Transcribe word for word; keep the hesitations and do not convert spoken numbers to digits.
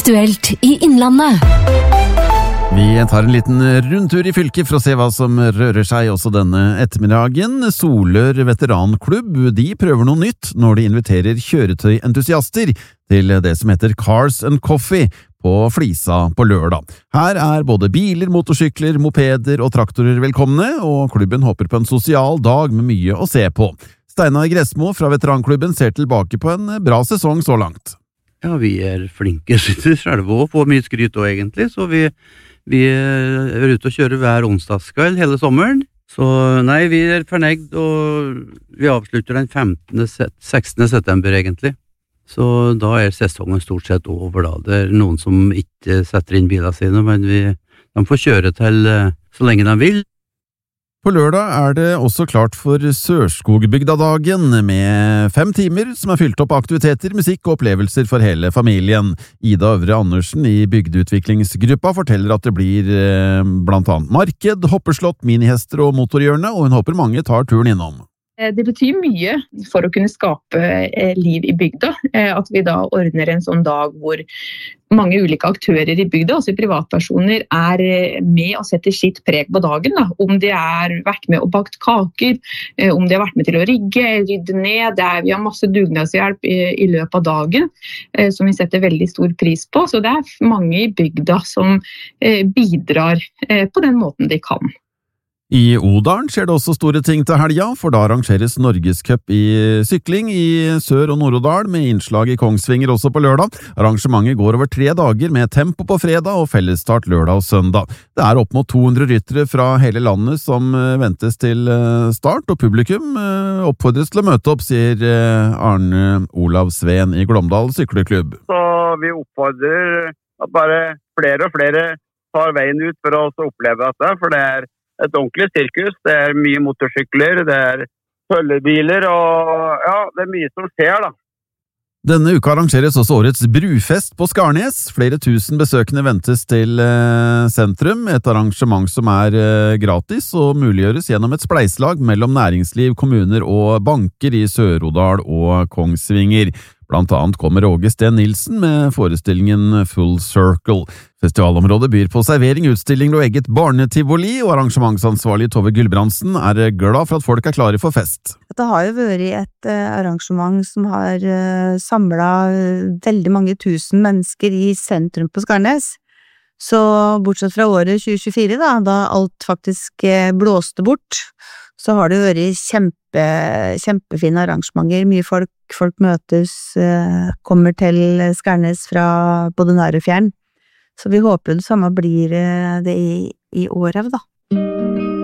Aktuelt i Innlandet. Vi tar en liten rundtur i fylket for å se hva som rører seg også denne ettermiddagen. Solør veteranklubb, de prøver noe nytt når de inviterer kjøretøyentusiaster til det som heter Cars and Coffee på Flisa på lørdag. Her er både biler, motorsykler, mopeder og traktorer velkomne, og klubben håper på en sosial dag med mye å se på. Steinar Gressmo fra veteranklubben ser tilbake på en bra sesong så langt. Ja, vi er flinke selv og får mye skryt også egentlig, så vi, vi er ute og kjører hver onsdagskveld hele sommeren. Så nei, vi er fornøyd, og vi avslutter den femtende, sekstende september egentlig. Så da er sesongen stort sett over da. Det er noen som ikke setter inn bilene sine, men vi, de får kjøre til så lenge de vil. På lørdag er det også klart for Sørskogbygdadagen, med fem timer som er fylt opp aktiviteter, musikk og opplevelser for hele familien. Ida Øvre Andersen i bygdeutviklingsgruppa forteller at det blir eh, blant annet marked, hoppeslott, minihester og motorhjørne, og hun håper mange tar turen innom. Det betyr mye for å kunne skape liv i bygda, at vi da ordner en sånn dag hvor mange ulike aktører i bygda, også privatpersoner, er med og setter sitt preg på dagen. Da. Om de har vært med og bakt kaker, om de har vært med til å rigge, rydde ned. Det er, vi har masse dugnadshjelp i, i løpet av dagen, som vi setter veldig stor pris på. Så det er mange i bygda som bidrar på den måten de kan. I Odalen skjer det også store ting til helga, for da arrangeres Norgescup i sykling i Sør- og Nord-Odal, med innslag i Kongsvinger også på lørdag. Arrangementet går over tre dager med tempo på fredag og fellesstart lørdag og søndag. Det er opp mot to hundre ryttere fra hele landet som ventes til start, og publikum oppfordres til å møte opp, sier Arne Olav Sveen i Glåmdal Sykkelklubb. Så vi oppfordrer at bare flere og flere tar veien ut for å oppleve dette, for det er et ordentlig sirkus. Det er mye motorsykler, det er følgebiler, og ja, det er mye som skjer da. Denne uka arrangeres også årets brufest på Skarnes. Flere tusen besøkende ventes til eh, sentrum, et arrangement som er eh, gratis og muliggjøres gjennom et spleiselag mellom næringsliv, kommuner og banker i Sør-Odal og Kongsvinger. Blant annet kommer Åge Sten Nilsen med forestillingen Full Circle. Festivalområdet byr på servering, utstilling og eget barnetivoli, og arrangementsansvarlig Tove Gulbrandsen er glad for at folk er klare for fest. Det har jo vært et arrangement som har samlet veldig mange tusen mennesker i sentrum på Skarnes. Så bortsett fra året tjue tjuefire, da, da alt faktisk blåste bort, så har det vært kjempe, kjempefine arrangementer. Mye folk, folk møtes, kommer til Skarnes fra både nær og fjern. Så vi håper det samme blir det i, i året, da.